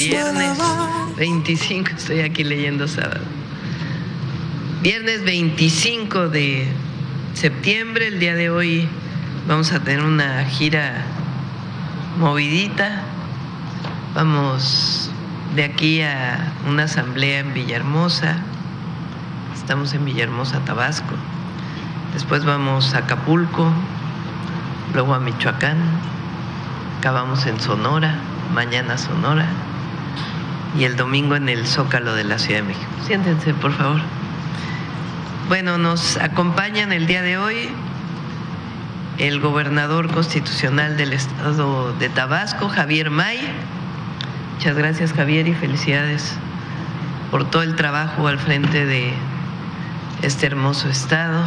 viernes 25, estoy aquí leyendo sábado. Viernes 25 de septiembre, el día de hoy vamos a tener una gira movidita. Vamos de aquí a una asamblea en Villahermosa. Estamos en Villahermosa, Tabasco. Después vamos a Acapulco, luego a Michoacán. Acabamos en Sonora, mañana Sonora. Y el domingo en el Zócalo de la Ciudad de México. Siéntense, por favor. Bueno, nos acompañan el día de hoy el gobernador constitucional del estado de Tabasco, Javier May. Muchas gracias, Javier, y felicidades por todo el trabajo al frente de este hermoso estado.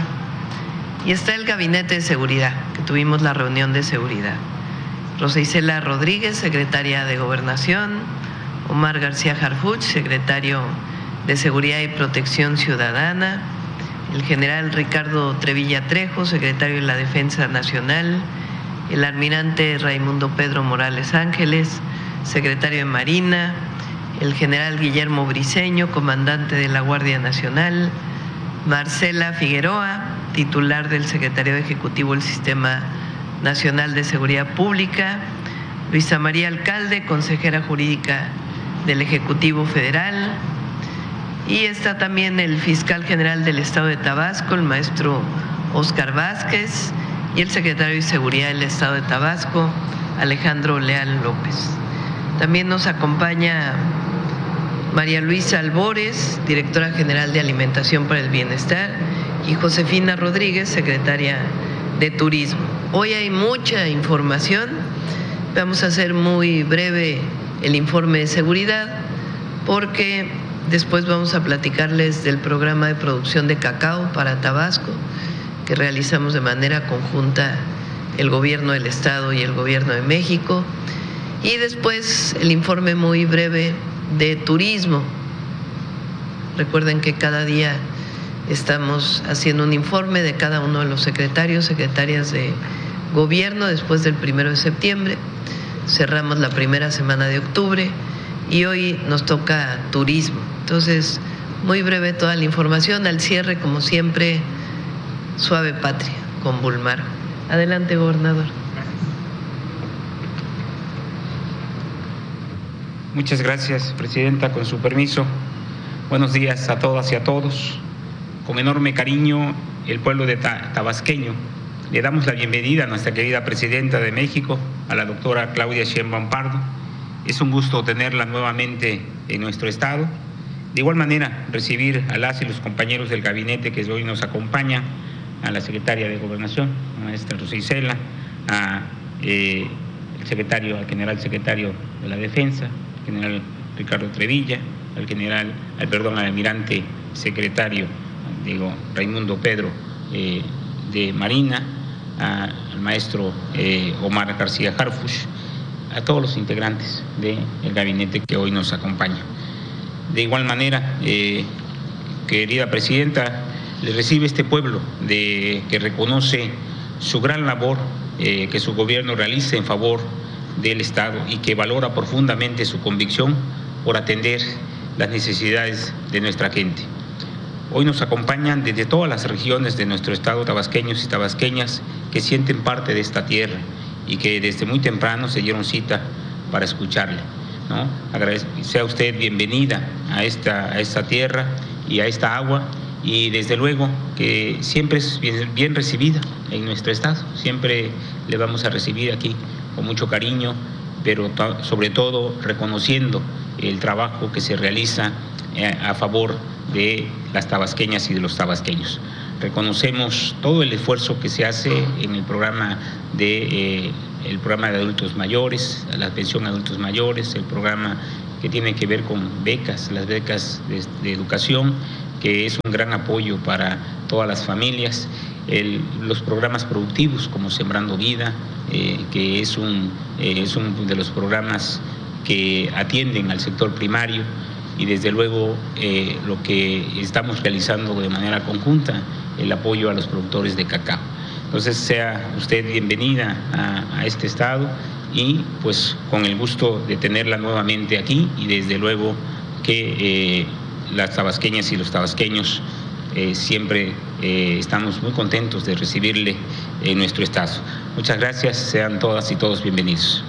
Y está el Gabinete de Seguridad, que tuvimos la reunión de seguridad. Rosa Isela Rodríguez, secretaria de Gobernación, Omar García Harfuch, secretario de Seguridad y Protección Ciudadana, el general Ricardo Trevilla Trejo, secretario de la Defensa Nacional, el almirante Raimundo Pedro Morales Ángeles, secretario de Marina, el general Guillermo Briceño, comandante de la Guardia Nacional, Marcela Figueroa, titular del Secretariado Ejecutivo del Sistema Nacional de Seguridad Pública, Luisa María Alcalde, consejera jurídica del Ejecutivo Federal, y está también el fiscal general del Estado de Tabasco, el maestro Óscar Vázquez, y el secretario de Seguridad del Estado de Tabasco, Alejandro Leal López. También nos acompaña María Luisa Albores, directora general de Alimentación para el Bienestar, y Josefina Rodríguez, secretaria de Turismo. Hoy hay mucha información. Vamos a hacer muy breve el informe de seguridad porque después vamos a platicarles del programa de producción de cacao para Tabasco que realizamos de manera conjunta el gobierno del estado y el gobierno de México, y después el informe muy breve de turismo. Recuerden que cada día estamos haciendo un informe de cada uno de los secretarios, secretarias de gobierno después del 1 de septiembre. Cerramos la primera semana de octubre y hoy nos toca turismo. Entonces, muy breve toda la información. Al cierre, como siempre, Suave Patria con Bulmaro. Adelante, gobernador. Muchas gracias, presidenta, con su permiso. Buenos días a todas y a todos. Con enorme cariño, el pueblo de tabasqueño, le damos la bienvenida a nuestra querida presidenta de México, a la doctora Claudia Sheinbaum Pardo. Es un gusto tenerla nuevamente en nuestro estado. De igual manera, recibir a las y los compañeros del gabinete que hoy nos acompañan, a la secretaria de Gobernación, a la maestra Rosa Isela, al general secretario de la Defensa, al general Ricardo Trevilla, al almirante secretario, Raimundo Pedro de Marina, al maestro Omar García Harfuch, a todos los integrantes del gabinete que hoy nos acompaña. De igual manera, querida presidenta, le recibe este pueblo que reconoce su gran labor que su gobierno realiza en favor del Estado y que valora profundamente su convicción por atender las necesidades de nuestra gente. Hoy nos acompañan desde todas las regiones de nuestro estado, tabasqueños y tabasqueñas que sienten parte de esta tierra y que desde muy temprano se dieron cita para escucharle, ¿no? Sea usted bienvenida a esta tierra y a esta agua, y desde luego que siempre es bien recibida en nuestro estado. Siempre le vamos a recibir aquí con mucho cariño, pero sobre todo reconociendo el trabajo que se realiza a favor de las tabasqueñas y de los tabasqueños. Reconocemos todo el esfuerzo que se hace en el programa de adultos mayores, la pensión a adultos mayores, el programa que tiene que ver con becas, las becas de educación, que es un gran apoyo para todas las familias, los programas productivos como Sembrando Vida, que es uno de los programas que atienden al sector primario, y desde luego lo que estamos realizando de manera conjunta, el apoyo a los productores de cacao. Entonces, sea usted bienvenida a este estado y pues con el gusto de tenerla nuevamente aquí, y desde luego que las tabasqueñas y los tabasqueños siempre estamos muy contentos de recibirle en nuestro estado. Muchas gracias, sean todas y todos bienvenidos.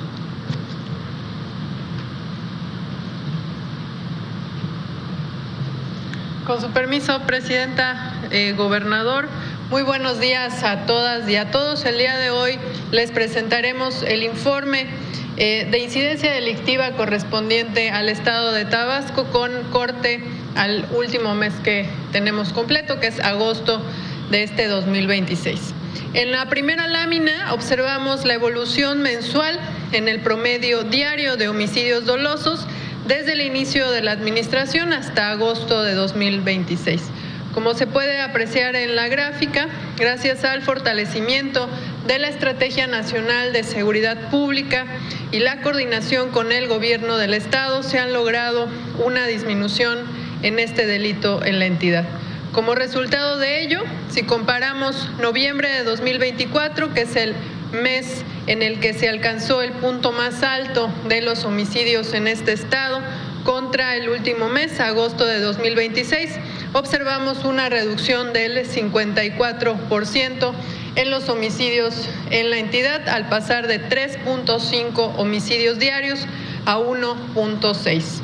Con su permiso, Presidenta, Gobernador, muy buenos días a todas y a todos. El día de hoy les presentaremos el informe de incidencia delictiva correspondiente al estado de Tabasco con corte al último mes que tenemos completo, que es agosto de este 2026. En la primera lámina observamos la evolución mensual en el promedio diario de homicidios dolosos desde el inicio de la administración hasta agosto de 2026. Como se puede apreciar en la gráfica, gracias al fortalecimiento de la Estrategia Nacional de Seguridad Pública y la coordinación con el gobierno del estado, se han logrado una disminución en este delito en la entidad. Como resultado de ello, si comparamos noviembre de 2024, que es el mes en el que se alcanzó el punto más alto de los homicidios en este estado, contra el último mes, agosto de 2026, observamos una reducción del 54% en los homicidios en la entidad, al pasar de 3.5 homicidios diarios a 1.6.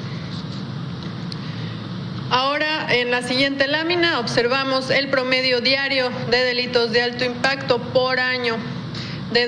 Ahora, en la siguiente lámina, observamos el promedio diario de delitos de alto impacto por año de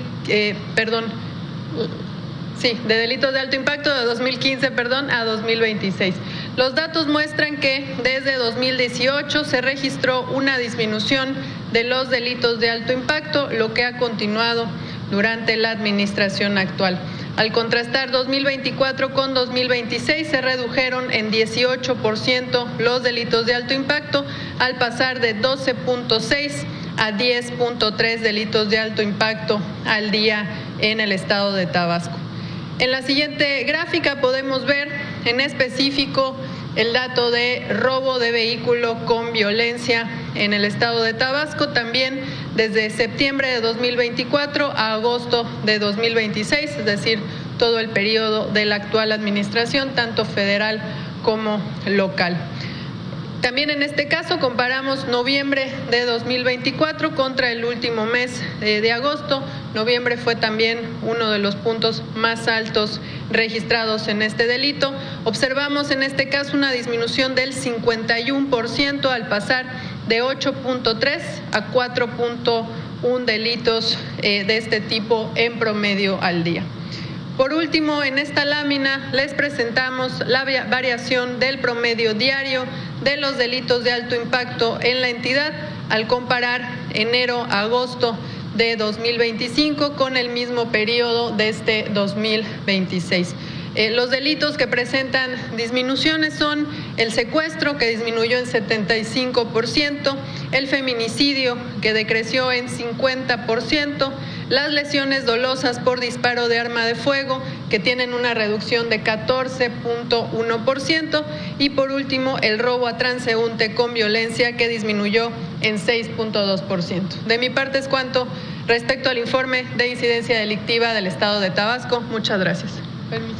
delitos de alto impacto de 2015 a 2026. Los datos muestran que desde 2018 se registró una disminución de los delitos de alto impacto, lo que ha continuado durante la administración actual. Al contrastar 2024 con 2026, se redujeron en 18% los delitos de alto impacto, al pasar de 12.6 a 10.3 delitos de alto impacto al día en el estado de Tabasco. En la siguiente gráfica podemos ver en específico el dato de robo de vehículo con violencia en el estado de Tabasco, también desde septiembre de 2024 a agosto de 2026, es decir, todo el periodo de la actual administración, tanto federal como local. También en este caso comparamos noviembre de 2024 contra el último mes de agosto. Noviembre fue también uno de los puntos más altos registrados en este delito. Observamos en este caso una disminución del 51% al pasar de 8.3 a 4.1 delitos de este tipo en promedio al día. Por último, en esta lámina les presentamos la variación del promedio diario de los delitos de alto impacto en la entidad al comparar enero a agosto de 2025 con el mismo periodo de este 2026. Los delitos que presentan disminuciones son el secuestro, que disminuyó en 75%, el feminicidio, que decreció en 50%, las lesiones dolosas por disparo de arma de fuego, que tienen una reducción de 14.1%, y por último el robo a transeúnte con violencia, que disminuyó en 6.2%. De mi parte es cuanto respecto al informe de incidencia delictiva del estado de Tabasco. Muchas gracias. Permiso.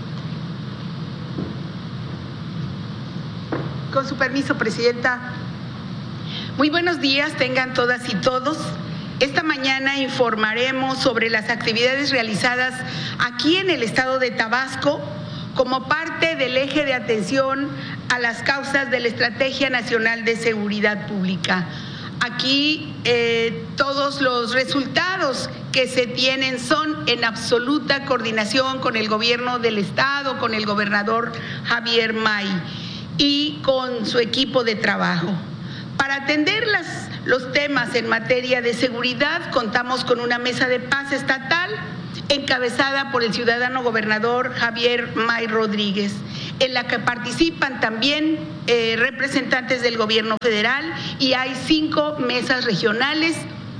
Con su permiso, Presidenta. Muy buenos días, tengan todas y todos. Esta mañana informaremos sobre las actividades realizadas aquí en el estado de Tabasco como parte del eje de atención a las causas de la Estrategia Nacional de Seguridad Pública. Aquí todos los resultados que se tienen son en absoluta coordinación con el gobierno del estado, con el gobernador Javier May y con su equipo de trabajo. Para atender los temas en materia de seguridad, contamos con una mesa de paz estatal encabezada por el ciudadano gobernador Javier May Rodríguez, en la que participan también representantes del gobierno federal, y hay 5 mesas regionales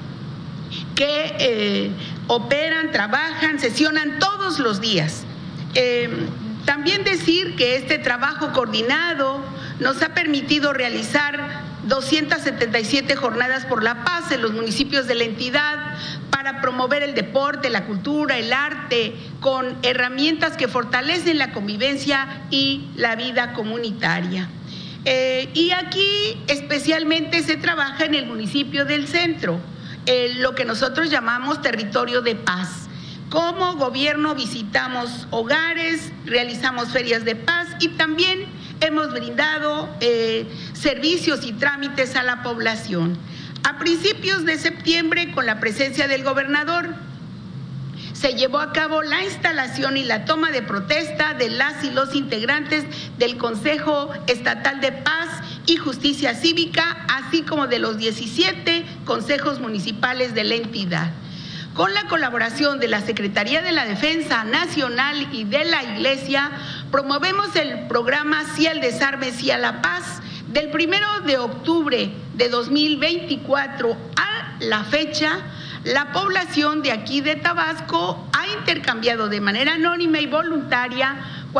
que operan, trabajan, sesionan todos los días. También decir que este trabajo coordinado nos ha permitido realizar 277 jornadas por la paz en los municipios de la entidad para para promover el deporte, la cultura, el arte, con herramientas que fortalecen la convivencia y la vida comunitaria. Y aquí especialmente se trabaja en el municipio del centro, lo que nosotros llamamos territorio de paz. Como gobierno visitamos hogares, realizamos ferias de paz y también hemos brindado servicios y trámites a la población. A principios de septiembre, con la presencia del gobernador, se llevó a cabo la instalación y la toma de protesta de las y los integrantes del Consejo Estatal de Paz y Justicia Cívica, así como de los 17 consejos municipales de la entidad. Con la colaboración de la Secretaría de la Defensa Nacional y de la Iglesia, promovemos el programa Sí al Desarme, Sí a la Paz. Del 1 de octubre de 2024 a la fecha, la población de aquí de Tabasco ha intercambiado de manera anónima y voluntaria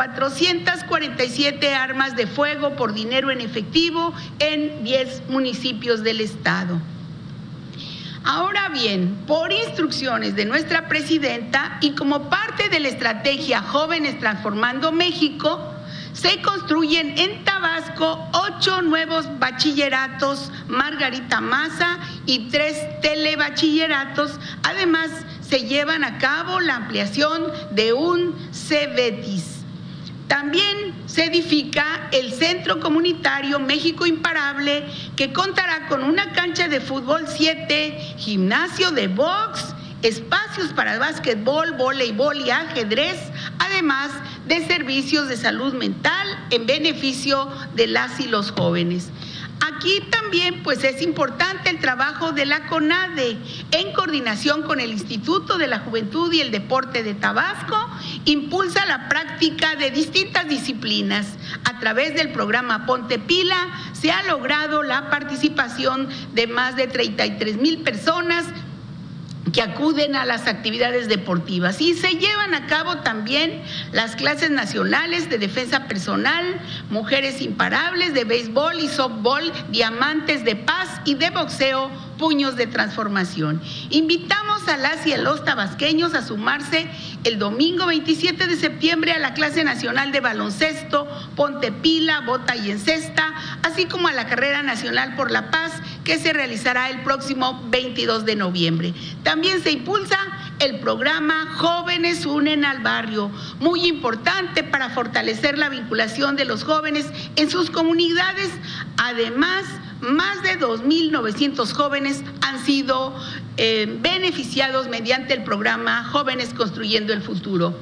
447 armas de fuego por dinero en efectivo en 10 municipios del estado. Ahora bien, por instrucciones de nuestra presidenta y como parte de la estrategia Jóvenes Transformando México, se construyen en Tabasco 8 nuevos bachilleratos Margarita Maza y 3 telebachilleratos. Además, se llevan a cabo la ampliación de un CEBETIS. También se edifica el Centro Comunitario México Imparable, que contará con una cancha de fútbol 7, gimnasio de box, espacios para básquetbol, voleibol y ajedrez, además de servicios de salud mental en beneficio de las y los jóvenes. Aquí también pues es importante el trabajo de la CONADE en coordinación con el Instituto de la Juventud y el Deporte de Tabasco, impulsa la práctica de distintas disciplinas. A través del programa Ponte Pila se ha logrado la participación de más de 33,000 personas que acuden a las actividades deportivas y se llevan a cabo también las clases nacionales de defensa personal, mujeres imparables, de béisbol y softball, diamantes de paz y de boxeo, puños de transformación. Invitamos a las y a los tabasqueños a sumarse el domingo 27 de septiembre a la clase nacional de baloncesto, Ponte Pila, Bota y Encesta, así como a la carrera nacional por la paz que se realizará el próximo 22 de noviembre. También se impulsa el programa Jóvenes Unen al Barrio, muy importante para fortalecer la vinculación de los jóvenes en sus comunidades. Además, más de 2,900 jóvenes han sido beneficiados mediante el programa Jóvenes Construyendo el Futuro.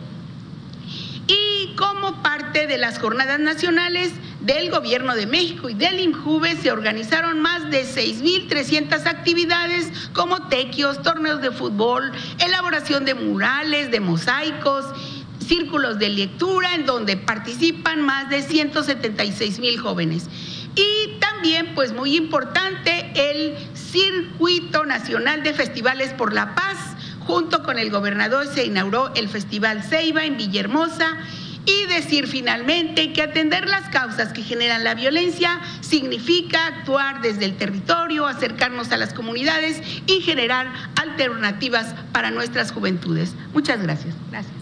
Y como parte de las jornadas nacionales del Gobierno de México y del INJUVE se organizaron más de 6,300 actividades como tequios, torneos de fútbol, elaboración de murales, de mosaicos, círculos de lectura en donde participan más de 176,000 jóvenes. Y también, pues muy importante, el Circuito Nacional de Festivales por la Paz. Junto con el gobernador se inauguró el Festival Ceiba en Villahermosa. Y decir finalmente que atender las causas que generan la violencia significa actuar desde el territorio, acercarnos a las comunidades y generar alternativas para nuestras juventudes. Muchas gracias. Gracias.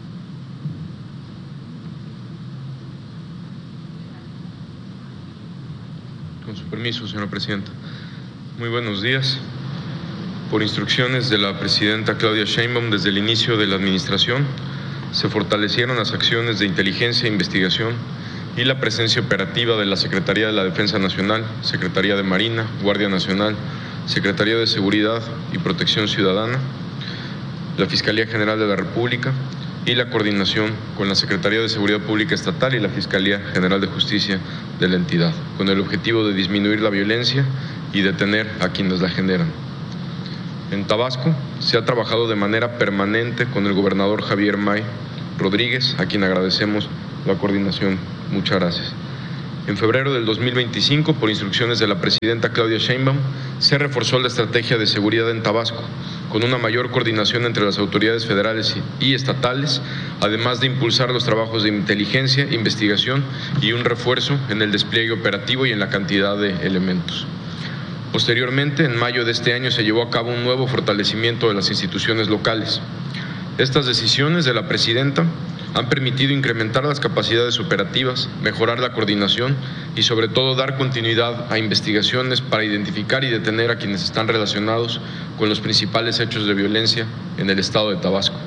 Con su permiso, señora presidenta. Muy buenos días. Por instrucciones de la presidenta Claudia Sheinbaum, desde el inicio de la administración, se fortalecieron las acciones de inteligencia e investigación y la presencia operativa de la Secretaría de la Defensa Nacional, Secretaría de Marina, Guardia Nacional, Secretaría de Seguridad y Protección Ciudadana, la Fiscalía General de la República y la coordinación con la Secretaría de Seguridad Pública Estatal y la Fiscalía General de Justicia de la entidad, con el objetivo de disminuir la violencia y detener a quienes la generan. En Tabasco se ha trabajado de manera permanente con el gobernador Javier May Rodríguez, a quien agradecemos la coordinación. Muchas gracias. En febrero del 2025, por instrucciones de la presidenta Claudia Sheinbaum, se reforzó la estrategia de seguridad en Tabasco, con una mayor coordinación entre las autoridades federales y estatales, además de impulsar los trabajos de inteligencia, investigación y un refuerzo en el despliegue operativo y en la cantidad de elementos. Posteriormente, en mayo de este año se llevó a cabo un nuevo fortalecimiento de las instituciones locales. Estas decisiones de la presidenta han permitido incrementar las capacidades operativas, mejorar la coordinación y sobre todo dar continuidad a investigaciones para identificar y detener a quienes están relacionados con los principales hechos de violencia en el estado de Tabasco.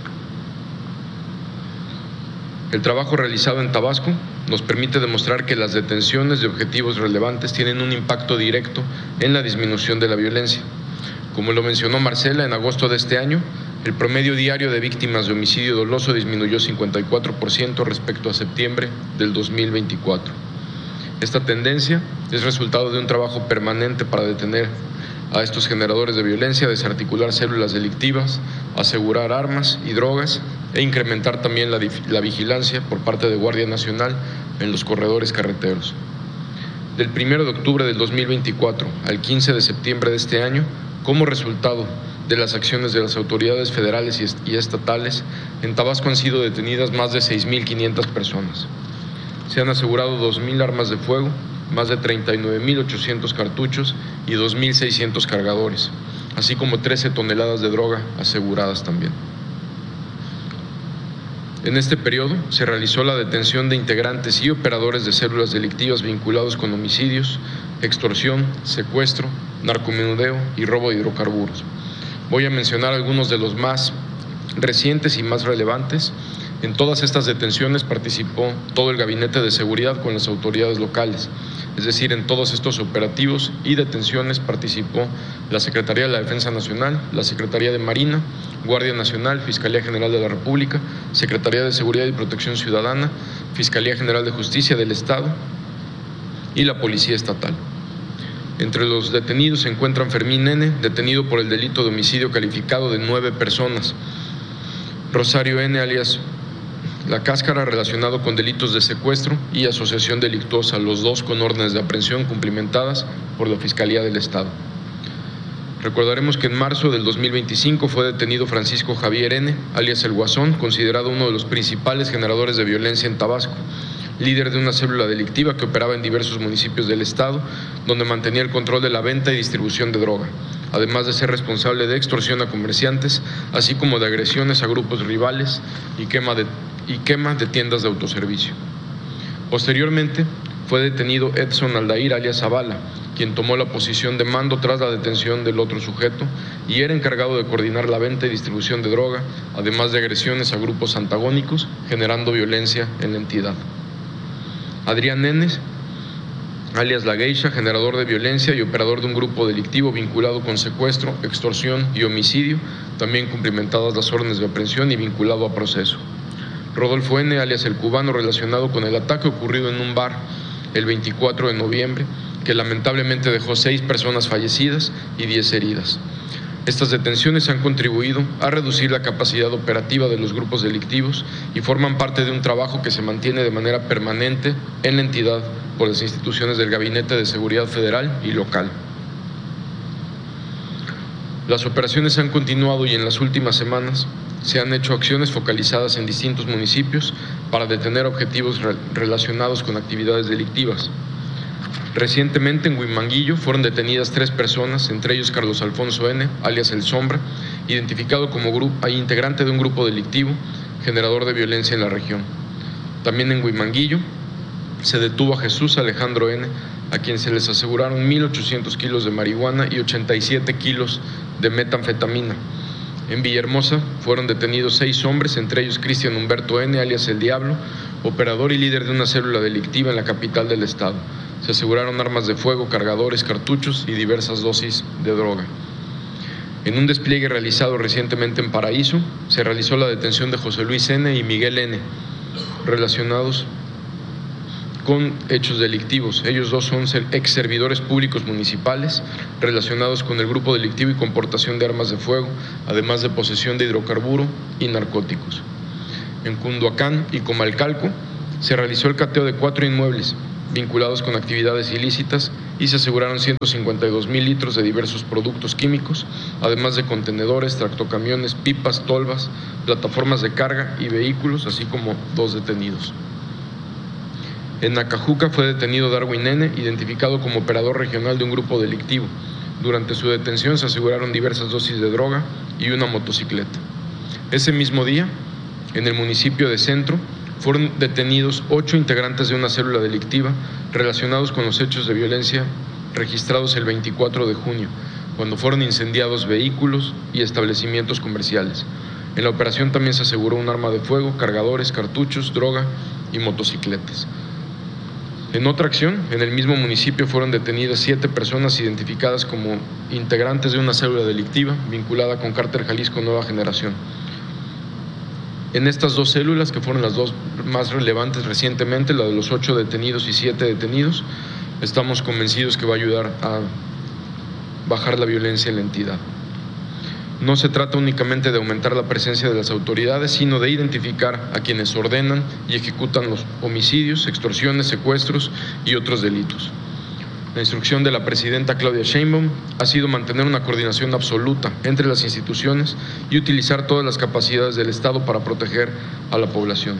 El trabajo realizado en Tabasco nos permite demostrar que las detenciones de objetivos relevantes tienen un impacto directo en la disminución de la violencia. Como lo mencionó Marcela, en agosto de este año, el promedio diario de víctimas de homicidio doloso disminuyó 54% respecto a septiembre del 2024. Esta tendencia es resultado de un trabajo permanente para detener a estos generadores de violencia, desarticular células delictivas, asegurar armas y drogas e incrementar también la vigilancia por parte de Guardia Nacional en los corredores carreteros. Del 1 de octubre del 2024 al 15 de septiembre de este año, como resultado de las acciones de las autoridades federales y estatales, en Tabasco han sido detenidas más de 6.500 personas. Se han asegurado 2.000 armas de fuego, más de 39.800 cartuchos y 2.600 cargadores, así como 13 toneladas de droga aseguradas también. En este periodo se realizó la detención de integrantes y operadores de células delictivas vinculados con homicidios, extorsión, secuestro, narcomenudeo y robo de hidrocarburos. Voy a mencionar algunos de los más recientes y más relevantes. En todas estas detenciones participó todo el Gabinete de Seguridad con las autoridades locales, es decir, en todos estos operativos y detenciones participó la Secretaría de la Defensa Nacional, la Secretaría de Marina, Guardia Nacional, Fiscalía General de la República, Secretaría de Seguridad y Protección Ciudadana, Fiscalía General de Justicia del Estado y la Policía Estatal. Entre los detenidos se encuentran Fermín N., detenido por el delito de homicidio calificado de 9 personas, Rosario N., alias La Cáscara, relacionado con delitos de secuestro y asociación delictuosa, los dos con órdenes de aprehensión cumplimentadas por la Fiscalía del Estado. Recordaremos que en marzo del 2025 fue detenido Francisco Javier N., alias El Guasón, considerado uno de los principales generadores de violencia en Tabasco, líder de una célula delictiva que operaba en diversos municipios del estado, donde mantenía el control de la venta y distribución de droga, además de ser responsable de extorsión a comerciantes, así como de agresiones a grupos rivales y quema de tiendas de autoservicio. Posteriormente, fue detenido Edson Aldair, alias Zavala, quien tomó la posición de mando tras la detención del otro sujeto y era encargado de coordinar la venta y distribución de droga, además de agresiones a grupos antagónicos, generando violencia en la entidad. Adrián Nenes, alias La Geisha, generador de violencia y operador de un grupo delictivo vinculado con secuestro, extorsión y homicidio, también cumplimentadas las órdenes de aprehensión y vinculado a proceso. Rodolfo N., alias El Cubano, relacionado con el ataque ocurrido en un bar el 24 de noviembre, que lamentablemente dejó 6 personas fallecidas y 10 heridas. Estas detenciones han contribuido a reducir la capacidad operativa de los grupos delictivos y forman parte de un trabajo que se mantiene de manera permanente en la entidad por las instituciones del Gabinete de Seguridad Federal y local. Las operaciones han continuado y en las últimas semanas se han hecho acciones focalizadas en distintos municipios para detener objetivos relacionados con actividades delictivas. Recientemente en Huimanguillo fueron detenidas 3 personas, entre ellos Carlos Alfonso N., alias El Sombra, identificado como integrante de un grupo delictivo generador de violencia en la región. También en Huimanguillo se detuvo a Jesús Alejandro N., a quien se les aseguraron 1.800 kilos de marihuana y 87 kilos de metanfetamina. En Villahermosa fueron detenidos 6 hombres, entre ellos Cristian Humberto N., alias El Diablo, operador y líder de una célula delictiva en la capital del estado. Se aseguraron armas de fuego, cargadores, cartuchos y diversas dosis de droga. En un despliegue realizado recientemente en Paraíso, se realizó la detención de José Luis N. y Miguel N., relacionados con hechos delictivos. Ellos dos son ex servidores públicos municipales relacionados con el grupo delictivo y con portación de armas de fuego, además de posesión de hidrocarburo y narcóticos. En Cunduacán y Comalcalco se realizó el cateo de 4 inmuebles vinculados con actividades ilícitas y se aseguraron 152,000 litros de diversos productos químicos, además de contenedores, tractocamiones, pipas, tolvas, plataformas de carga y vehículos, así como 2 detenidos. En Nacajuca fue detenido Darwin N., identificado como operador regional de un grupo delictivo. Durante su detención se aseguraron diversas dosis de droga y una motocicleta. Ese mismo día, en el municipio de Centro, fueron detenidos 8 integrantes de una célula delictiva relacionados con los hechos de violencia registrados el 24 de junio, cuando fueron incendiados vehículos y establecimientos comerciales. En la operación también se aseguró un arma de fuego, cargadores, cartuchos, droga y motocicletas. En otra acción, en el mismo municipio fueron detenidas 7 personas identificadas como integrantes de una célula delictiva vinculada con Cártel Jalisco Nueva Generación. En estas 2 células, que fueron las 2 más relevantes recientemente, la de los 8 detenidos y 7 detenidos, estamos convencidos que va a ayudar a bajar la violencia en la entidad. No se trata únicamente de aumentar la presencia de las autoridades, sino de identificar a quienes ordenan y ejecutan los homicidios, extorsiones, secuestros y otros delitos. La instrucción de la presidenta Claudia Sheinbaum ha sido mantener una coordinación absoluta entre las instituciones y utilizar todas las capacidades del Estado para proteger a la población.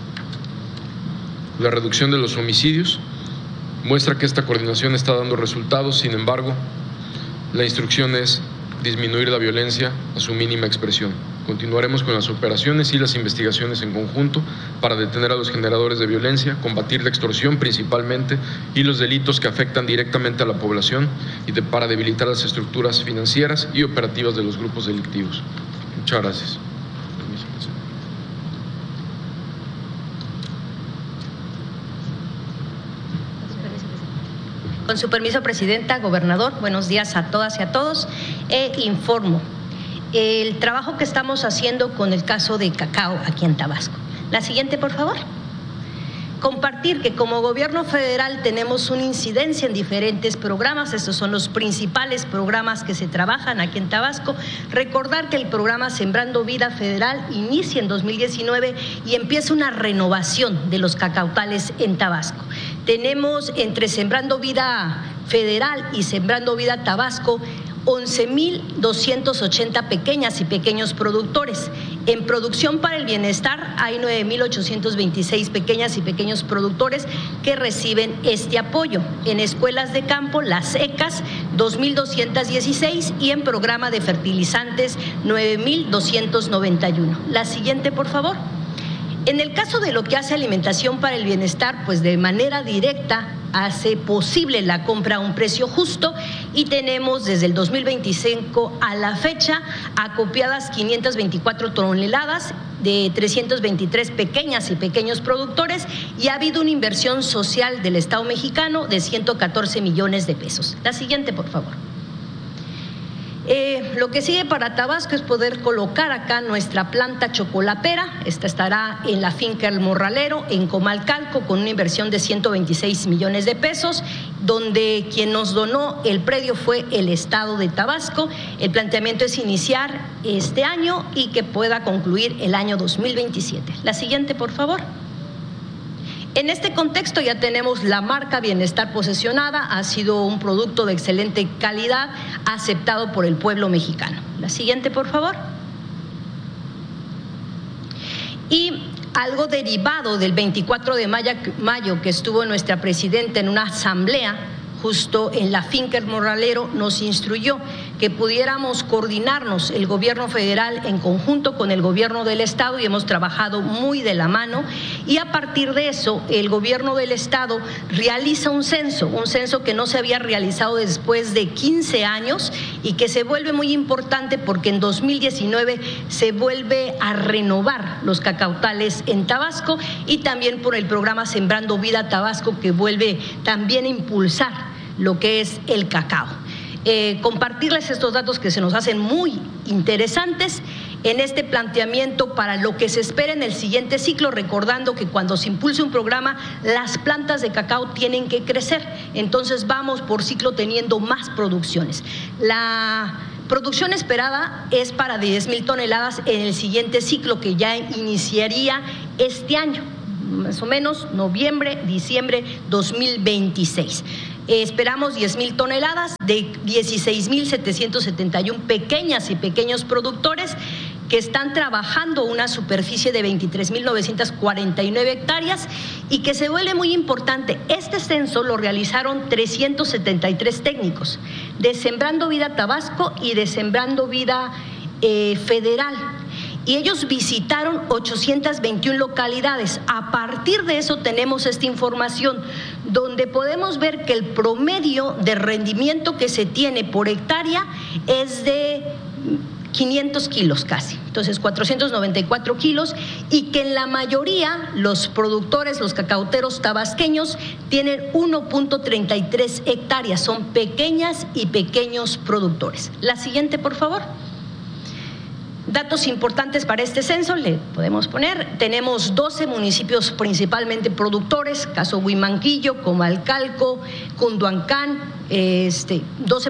La reducción de los homicidios muestra que esta coordinación está dando resultados. Sin embargo, la instrucción es disminuir la violencia a su mínima expresión. Continuaremos con las operaciones y las investigaciones en conjunto para detener a los generadores de violencia, combatir la extorsión principalmente y los delitos que afectan directamente a la población y para debilitar las estructuras financieras y operativas de los grupos delictivos. Muchas gracias. Con su permiso, Presidenta, Gobernador, buenos días a todas y a todos. Informo el trabajo que estamos haciendo con el caso de cacao aquí en Tabasco. La siguiente, por favor. Compartir que como gobierno federal tenemos una incidencia en diferentes programas. Estos son los principales programas que se trabajan aquí en Tabasco. Recordar que el programa Sembrando Vida Federal inicia en 2019 y empieza una renovación de los cacautales en Tabasco. Tenemos entre Sembrando Vida Federal y Sembrando Vida Tabasco 11,280 pequeñas y pequeños productores. En Producción para el Bienestar hay 9,826 pequeñas y pequeños productores que reciben este apoyo. En Escuelas de Campo, las ECAS, 2,216 y en Programa de Fertilizantes, 9,291. La siguiente, por favor. En el caso de lo que hace Alimentación para el Bienestar, pues de manera directa hace posible la compra a un precio justo y tenemos desde el 2025 a la fecha acopiadas 524 toneladas de 323 pequeñas y pequeños productores y ha habido una inversión social del Estado mexicano de 114 millones de pesos. La siguiente, por favor. Lo que sigue para Tabasco es poder colocar acá nuestra planta chocolatera. Esta estará en la finca El Morralero, en Comalcalco, con una inversión de 126 millones de pesos, donde quien nos donó el predio fue el Estado de Tabasco. El planteamiento es iniciar este año y que pueda concluir el año 2027. La siguiente, por favor. En este contexto ya tenemos la marca Bienestar posesionada, ha sido un producto de excelente calidad aceptado por el pueblo mexicano. La siguiente, por favor. Y algo derivado del 24 de mayo que estuvo nuestra presidenta en una asamblea justo en la finca El Morralero, nos instruyó que pudiéramos coordinarnos el gobierno federal en conjunto con el gobierno del estado y hemos trabajado muy de la mano y a partir de eso el gobierno del estado realiza un censo que no se había realizado después de 15 años y que se vuelve muy importante porque en 2019 se vuelve a renovar los cacautales en Tabasco y también por el programa Sembrando Vida Tabasco que vuelve también a impulsar lo que es el cacao. Compartirles estos datos que se nos hacen muy interesantes en este planteamiento para lo que se espera en el siguiente ciclo, recordando que cuando se impulse un programa, las plantas de cacao tienen que crecer, entonces vamos por ciclo teniendo más producciones. La producción esperada es para 10,000 toneladas en el siguiente ciclo que ya iniciaría este año, más o menos noviembre, diciembre 2026. Esperamos 10,000 toneladas de 16,771 pequeñas y pequeños productores que están trabajando una superficie de 23.949 hectáreas y que se vuelve muy importante. Este censo lo realizaron 373 técnicos de Sembrando Vida Tabasco y de Sembrando Vida Federal. Y ellos visitaron 821 localidades. A partir de eso tenemos esta información donde podemos ver que el promedio de rendimiento que se tiene por hectárea es de 500 kilos casi, entonces 494 kilos, y que en la mayoría los productores, los cacauteros tabasqueños, tienen 1.33 hectáreas, son pequeñas y pequeños productores. La siguiente, por favor. Datos importantes para este censo, le podemos poner, tenemos 12 municipios principalmente productores, caso Huimanguillo, Comalcalco, Cunduancán, 12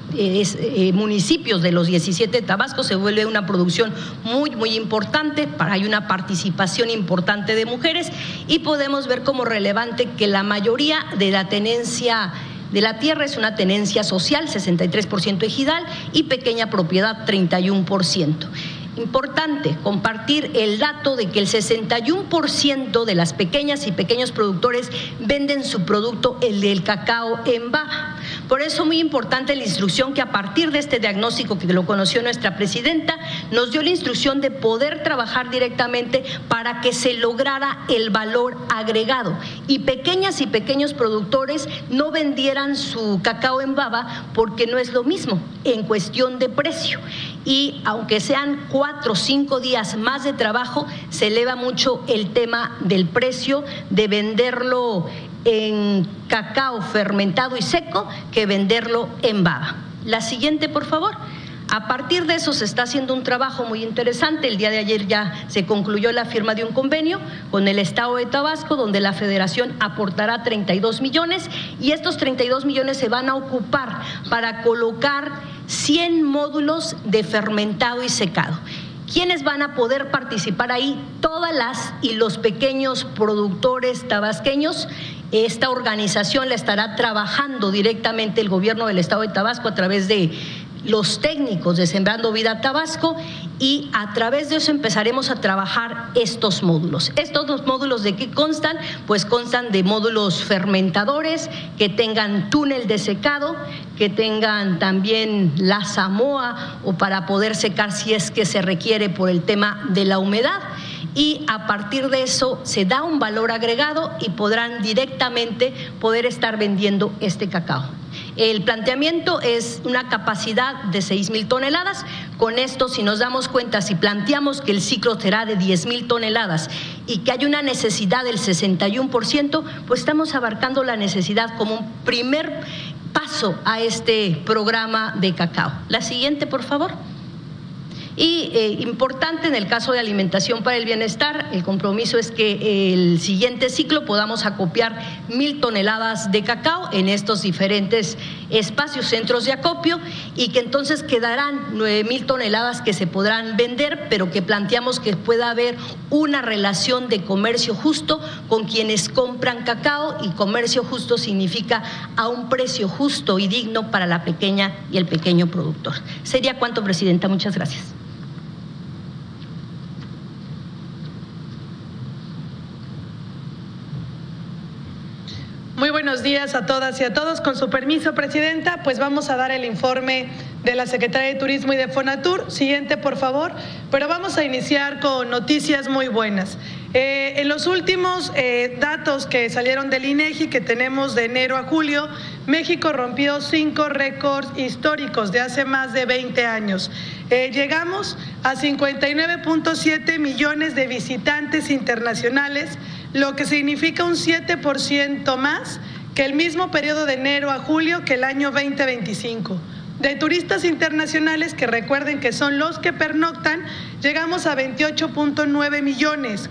municipios de los 17 de Tabasco. Se vuelve una producción muy importante, hay una participación importante de mujeres y podemos ver como relevante que la mayoría de la tenencia de la tierra es una tenencia social, 63% ejidal, y pequeña propiedad, 31%. Importante compartir el dato de que el 61% de las pequeñas y pequeños productores venden su producto, el del cacao, en baba. Por eso muy importante la instrucción que a partir de este diagnóstico que lo conoció nuestra presidenta, nos dio la instrucción de poder trabajar directamente para que se lograra el valor agregado y pequeñas y pequeños productores no vendieran su cacao en baba, porque no es lo mismo en cuestión de precio. Y aunque sean 4 o 5 días más de trabajo, se eleva mucho el tema del precio de venderlo en cacao fermentado y seco que venderlo en baba. La siguiente, por favor. A partir de eso se está haciendo un trabajo muy interesante. El día de ayer ya se concluyó la firma de un convenio con el Estado de Tabasco, donde la Federación aportará 32 millones y estos 32 millones se van a ocupar para colocar 100 módulos de fermentado y secado. ¿Quiénes van a poder participar ahí? Todas las y los pequeños productores tabasqueños. Esta organización la estará trabajando directamente el gobierno del Estado de Tabasco a través de los técnicos de Sembrando Vida Tabasco, y a través de eso empezaremos a trabajar estos módulos. ¿Estos dos módulos de qué constan? Pues constan de módulos fermentadores, que tengan túnel de secado, que tengan también la zamoa o para poder secar si es que se requiere por el tema de la humedad. Y a partir de eso se da un valor agregado y podrán directamente poder estar vendiendo este cacao. El planteamiento es una capacidad de 6,000 toneladas. Con esto, si nos damos cuenta, si planteamos que el ciclo será de 10,000 toneladas y que hay una necesidad del 61%, pues estamos abarcando la necesidad como un primer paso a este programa de cacao. La siguiente, por favor. Y importante en el caso de alimentación para el bienestar, el compromiso es que el siguiente ciclo podamos acopiar 1,000 toneladas de cacao en estos diferentes espacios, centros de acopio, y que entonces quedarán 9,000 toneladas que se podrán vender, pero que planteamos que pueda haber una relación de comercio justo con quienes compran cacao, y comercio justo significa a un precio justo y digno para la pequeña y el pequeño productor. Sería cuanto, Presidenta. Muchas gracias. Muy buenos días a todas y a todos. Con su permiso, Presidenta, pues vamos a dar el informe de la Secretaría de Turismo y de Fonatur. Siguiente, por favor. Pero vamos a iniciar con noticias muy buenas. En los últimos datos que salieron del INEGI, que tenemos de enero a julio, México rompió 5 récords históricos de hace más de 20 años. Llegamos a 59.7 millones de visitantes internacionales, lo que significa un 7% más que el mismo periodo de enero a julio que el año 2025. De turistas internacionales, que recuerden que son los que pernoctan, llegamos a 28.9 millones,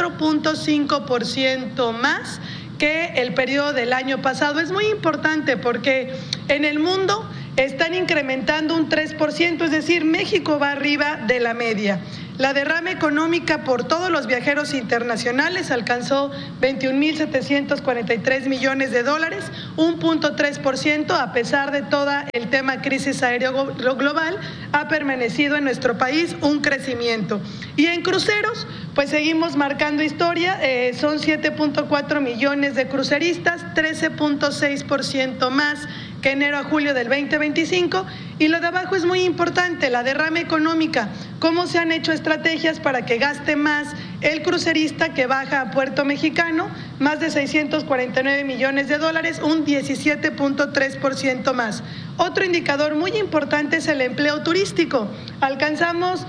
4.5% más que el periodo del año pasado. Es muy importante porque en el mundo están incrementando un 3%, es decir, México va arriba de la media. La derrama económica por todos los viajeros internacionales alcanzó 21.743 millones de dólares, 1.3%, a pesar de todo el tema crisis aéreo global, ha permanecido en nuestro país un crecimiento. Y en cruceros, pues seguimos marcando historia, son 7.4 millones de cruceristas, 13.6% más que enero a julio del 2025. Y lo de abajo es muy importante, la derrama económica, cómo se han hecho estrategias para que gaste más el crucerista que baja a Puerto Mexicano, más de 649 millones de dólares, un 17.3% más. Otro indicador muy importante es el empleo turístico. Alcanzamos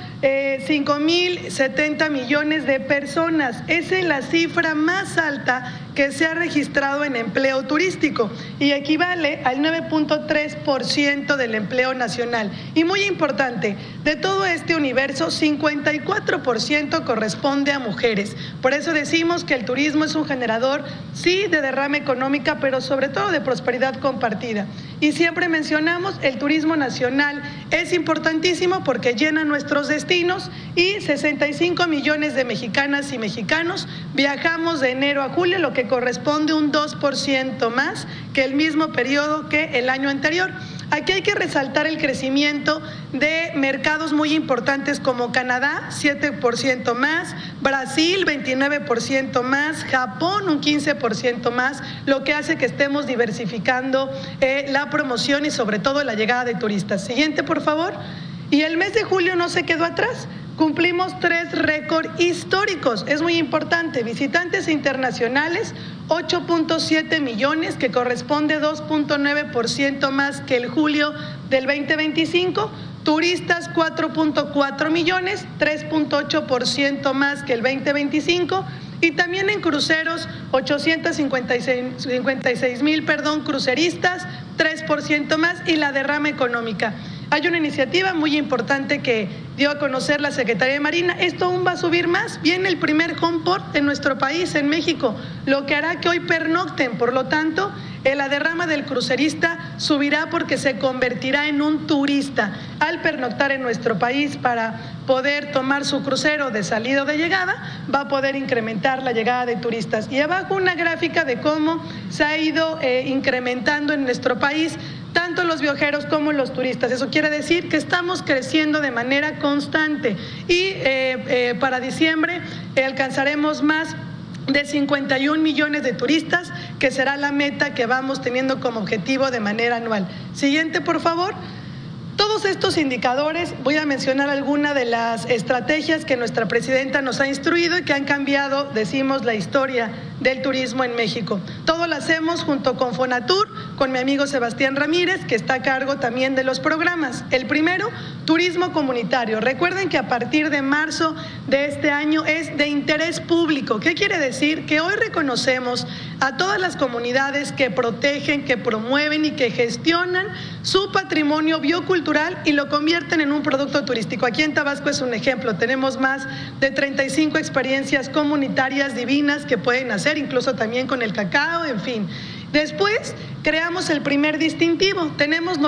5.070 millones de personas. Esa es la cifra más alta que se ha registrado en empleo turístico y equivale al 9.3% del empleo nacional. Y muy importante, de todo este universo, 54% corresponde a mujeres. Por eso decimos que el turismo es un generador, sí, de derrama económica, pero sobre todo de prosperidad compartida. Y siempre mencionamos, el turismo nacional es importantísimo porque llena nuestros destinos y 65 millones de mexicanas y mexicanos viajamos de enero a julio, lo que corresponde un 2% más que el mismo periodo que el año anterior. Aquí hay que resaltar el crecimiento de mercados muy importantes como Canadá, 7% más, Brasil, 29% más, Japón, un 15% más, lo que hace que estemos diversificando la promoción y sobre todo la llegada de turistas. Siguiente, por favor. Y el mes de julio no se quedó atrás. Cumplimos 3 récords históricos, es muy importante. Visitantes internacionales, 8.7 millones, que corresponde 2.9% más que el julio del 2025. Turistas, 4.4 millones, 3.8% más que el 2025. Y también en cruceros, 856,000 cruceristas, 3% más, y la derrama económica. Hay una iniciativa muy importante que dio a conocer la Secretaría de Marina. Esto aún va a subir más. Viene el primer home port en nuestro país, en México, lo que hará que hoy pernocten. Por lo tanto, la derrama del crucerista subirá porque se convertirá en un turista. Al pernoctar en nuestro país para poder tomar su crucero de salida o de llegada, va a poder incrementar la llegada de turistas. Y abajo una gráfica de cómo se ha ido incrementando en nuestro país tanto los viajeros como los turistas. Eso quiere decir que estamos creciendo de manera constante y para diciembre alcanzaremos más de 51 millones de turistas, que será la meta que vamos teniendo como objetivo de manera anual. Siguiente, por favor. Todos estos indicadores, voy a mencionar algunas de las estrategias que nuestra presidenta nos ha instruido y que han cambiado, decimos, la historia del turismo en México. Todo lo hacemos junto con Fonatur, con mi amigo Sebastián Ramírez, que está a cargo también de los programas. El primero, turismo comunitario. Recuerden que a partir de marzo de este año es de interés público. ¿Qué quiere decir? Que hoy reconocemos a todas las comunidades que protegen, que promueven y que gestionan su patrimonio biocultural y lo convierten en un producto turístico. Aquí en Tabasco es un ejemplo. Tenemos más de 35 experiencias comunitarias divinas que pueden hacer, incluso también con el cacao, en fin. Después creamos el primer distintivo, tenemos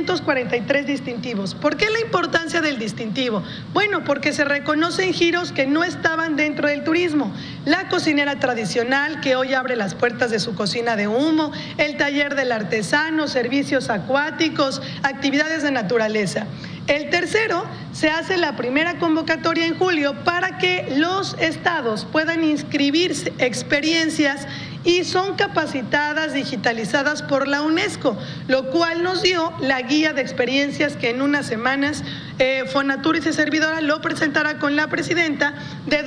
943 distintivos. ¿Por qué la importancia del distintivo? Bueno, porque se reconocen giros que no estaban dentro del turismo. La cocinera tradicional, que hoy abre las puertas de su cocina de humo, el taller del artesano, servicios acuáticos, actividades de naturaleza. El tercero, se hace la primera convocatoria en julio para que los estados puedan inscribirse experiencias y son capacitadas, digitalizadas por la UNESCO, lo cual nos dio la guía de experiencias que en unas semanas Fonatur y su servidora lo presentará con la presidenta, de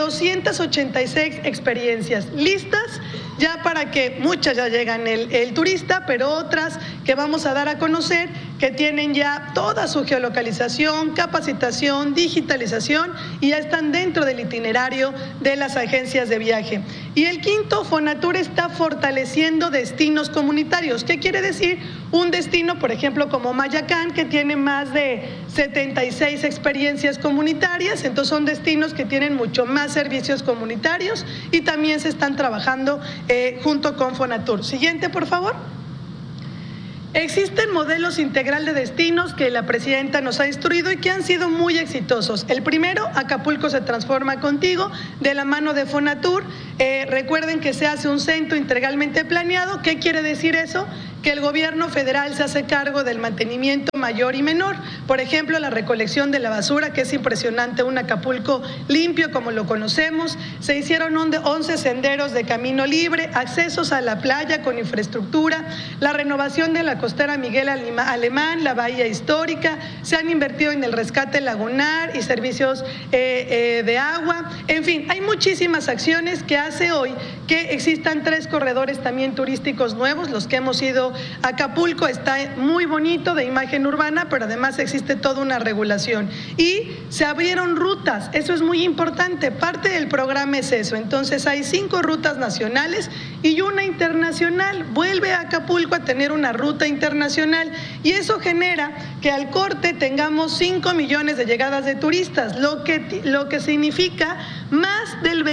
286 experiencias listas, ya para que muchas ya llegan el turista, pero otras que vamos a dar a conocer que tienen ya toda su geolocalización, capacitación, digitalización y ya están dentro del itinerario de las agencias de viaje. Y el quinto, Fonatur está fortaleciendo destinos comunitarios. ¿Qué quiere decir? Un destino, por ejemplo, como Mayacán, que tiene más de 76 experiencias comunitarias, entonces son destinos que tienen mucho más servicios comunitarios y también se están trabajando junto con Fonatur. Siguiente, por favor. Existen modelos integral de destinos que la presidenta nos ha instruido y que han sido muy exitosos. El primero, Acapulco se transforma contigo, de la mano de Fonatur. Recuerden que se hace un centro integralmente planeado. ¿Qué quiere decir eso? Que el gobierno federal se hace cargo del mantenimiento mayor y menor. Por ejemplo, la recolección de la basura, que es impresionante, un Acapulco limpio como lo conocemos. Se hicieron 11 senderos de camino libre, accesos a la playa con infraestructura, la renovación de la costera Miguel Alemán, la bahía histórica, se han invertido en el rescate lagunar y servicios de agua. En fin, hay muchísimas acciones que hace hoy que existan 3 corredores también turísticos nuevos, los que hemos ido. Acapulco está muy bonito de imagen urbana, pero además existe toda una regulación. Y se abrieron rutas, eso es muy importante, parte del programa es eso. Entonces hay 5 rutas nacionales y una internacional. Vuelve a Acapulco a tener una ruta internacional y eso genera que al corte tengamos 5 millones de llegadas de turistas, lo que significa más del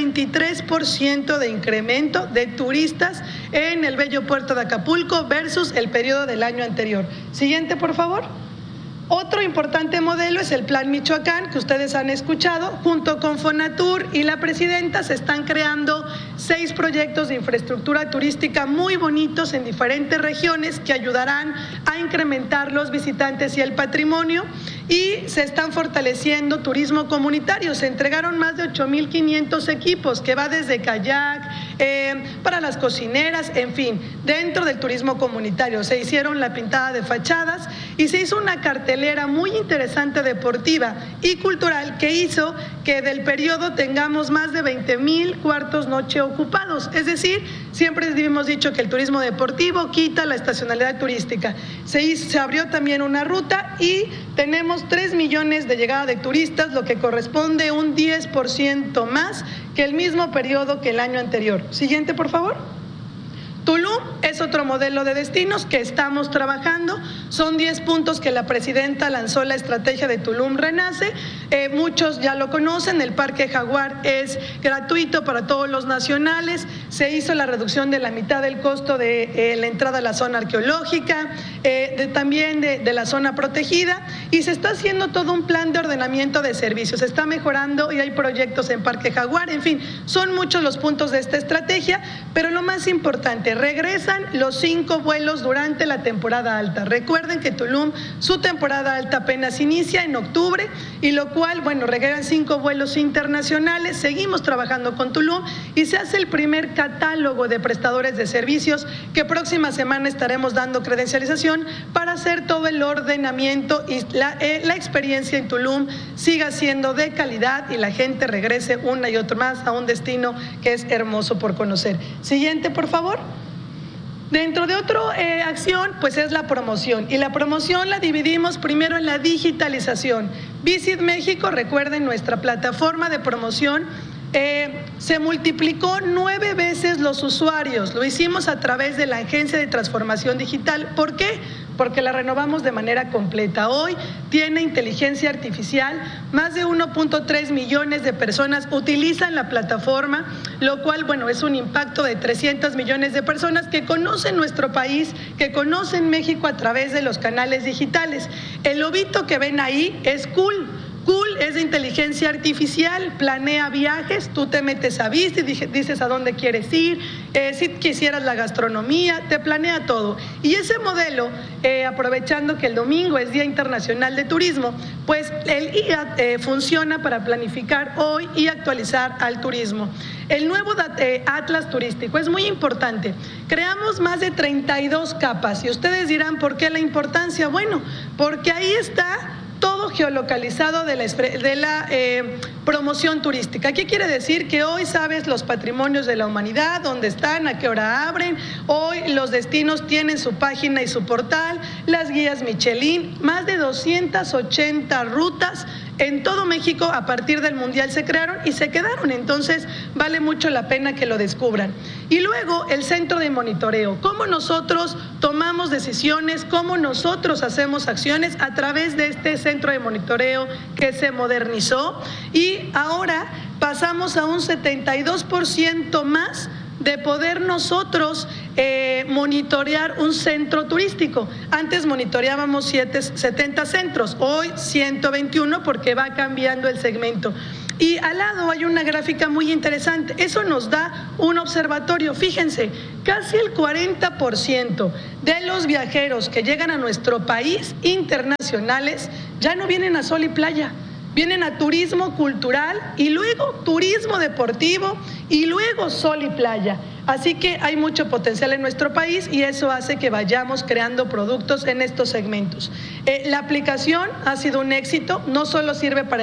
23% de incremento de turistas en el bello puerto de Acapulco versus el periodo del año anterior. Siguiente, por favor. Otro importante modelo es el Plan Michoacán, que ustedes han escuchado. Junto con Fonatur y la presidenta se están creando 6 proyectos de infraestructura turística muy bonitos en diferentes regiones que ayudarán a incrementar los visitantes y el patrimonio. Y se están fortaleciendo turismo comunitario. Se entregaron más de 8,500 equipos, que va desde kayak, para las cocineras, en fin, dentro del turismo comunitario. Se hicieron la pintada de fachadas y se hizo una cartelera muy interesante deportiva y cultural que hizo que del periodo tengamos más de 20,000 cuartos noche ocupados. Es decir, siempre hemos dicho que el turismo deportivo quita la estacionalidad turística. Se abrió también una ruta y tenemos 3 millones de llegada de turistas, lo que corresponde a un 10% más que el mismo periodo que el año anterior. Siguiente, por favor. Tulum es otro modelo de destinos que estamos trabajando. Son 10 puntos que la presidenta lanzó la estrategia de Tulum Renace. Muchos ya lo conocen, el Parque Jaguar es gratuito para todos los nacionales. Se hizo la reducción de la mitad del costo de la entrada a la zona arqueológica, también de la zona protegida, y se está haciendo todo un plan de ordenamiento de servicios. Se está mejorando y hay proyectos en Parque Jaguar. En fin, son muchos los puntos de esta estrategia, pero lo más importante, regresan los 5 vuelos durante la temporada alta. Recuerden que Tulum, su temporada alta apenas inicia en octubre, y lo cual, bueno, regresan 5 vuelos internacionales. Seguimos trabajando con Tulum y se hace el primer catálogo de prestadores de servicios que próxima semana estaremos dando credencialización para hacer todo el ordenamiento y la experiencia en Tulum siga siendo de calidad y la gente regrese una y otra más a un destino que es hermoso por conocer. Siguiente, por favor. Dentro de otra acción, pues es la promoción. Y la promoción la dividimos primero en la digitalización. Visit México, recuerden, nuestra plataforma de promoción, se multiplicó 9 veces los usuarios. Lo hicimos a través de la Agencia de Transformación Digital. ¿Por qué? Porque la renovamos de manera completa. Hoy tiene inteligencia artificial, más de 1.3 millones de personas utilizan la plataforma, lo cual, bueno, es un impacto de 300 millones de personas que conocen nuestro país, que conocen México a través de los canales digitales. El lobito que ven ahí es Cool. Cool es de inteligencia artificial, planea viajes, tú te metes a Vista y dices a dónde quieres ir, si quisieras la gastronomía, te planea todo. Y ese modelo, aprovechando que el domingo es Día Internacional de Turismo, pues el IA funciona para planificar hoy y actualizar al turismo. El nuevo Atlas Turístico es muy importante. Creamos más de 32 capas y ustedes dirán, ¿por qué la importancia? Bueno, porque ahí está todo geolocalizado de la promoción turística. ¿Qué quiere decir? Que hoy sabes los patrimonios de la humanidad, dónde están, a qué hora abren. Hoy los destinos tienen su página y su portal, las guías Michelin, más de 280 rutas en todo México a partir del Mundial se crearon y se quedaron. Entonces vale mucho la pena que lo descubran. Y luego el centro de monitoreo, cómo nosotros tomamos decisiones, cómo nosotros hacemos acciones a través de este centro de monitoreo que se modernizó y ahora pasamos a un 72% más de poder nosotros monitorear un centro turístico. Antes monitoreábamos 70 centros, hoy 121 porque va cambiando el segmento. Y al lado hay una gráfica muy interesante. Eso nos da un observatorio. Fíjense, casi el 40% de los viajeros que llegan a nuestro país internacionales ya no vienen a sol y playa. Vienen a turismo cultural y luego turismo deportivo y luego sol y playa. Así que hay mucho potencial en nuestro país y eso hace que vayamos creando productos en estos segmentos. La aplicación ha sido un éxito, no solo sirve para